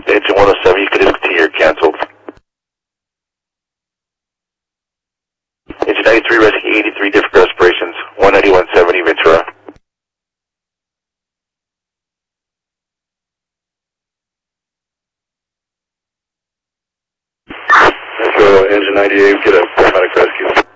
Engine 107, you could continue or canceled. Engine 93, rescue 83, different respirations, 191.70 Ventura. Let's go engine 98, get a paramedic rescue.